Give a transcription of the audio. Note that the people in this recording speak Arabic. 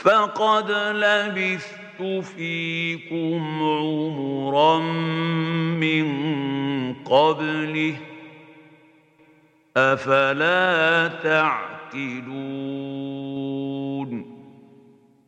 فقد لبثت فيكم عمرا من قبله أفلا تعقلون